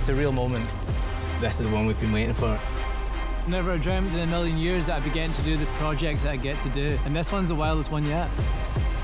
it's a real moment. This is the one we've been waiting for. Never dreamt in a million years that I'd be getting to do the projects that I get to do, and this one's the wildest one yet.